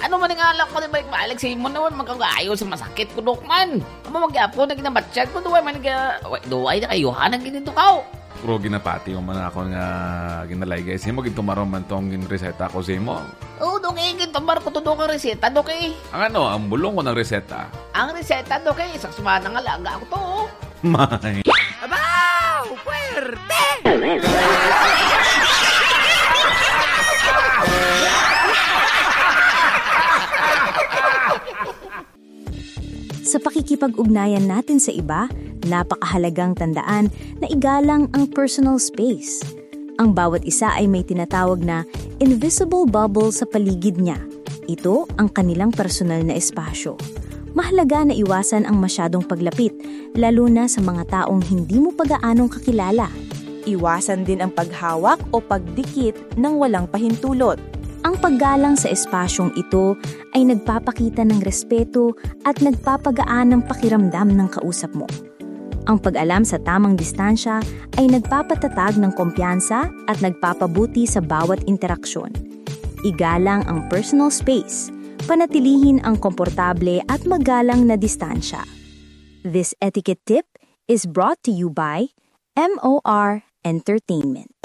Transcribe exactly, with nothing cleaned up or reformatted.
Ano man nga lang ko na balik maalag sa imo naman magkagayo sa masakit ko dokman. Amo magyapo na ginabatsyag ko duway man nga duway na kayo hanang ginito ka. Pero ginapati mo man ako nga ginalay guys. Imo gintumaron man tong ginreseta ko sa imo. Oo, dok eh. Gintumar ko to dok ang reseta, dok eh. Ang ano, ang bulong ko ng reseta. Ang reseta, dok eh. Isang sumana nga laga ako to. May. Abaw! Puwerte! Sa pakikipag-ugnayan natin sa iba, napakahalagang tandaan na igalang ang personal space. Ang bawat isa ay may tinatawag na invisible bubble sa paligid niya. Ito ang kanilang personal na espasyo. Mahalaga na iwasan ang masyadong paglapit, lalo na sa mga taong hindi mo pagaanong kakilala. Iwasan din ang paghawak o pagdikit ng walang pahintulot. Ang paggalang sa espasyong ito ay nagpapakita ng respeto at nagpapagaan ng pakiramdam ng kausap mo. Ang pag-alam sa tamang distansya ay nagpapatatag ng kumpiyansa at nagpapabuti sa bawat interaksyon. Igalang ang personal space, panatilihin ang komportable at magalang na distansya. This etiquette tip is brought to you by M O R Entertainment.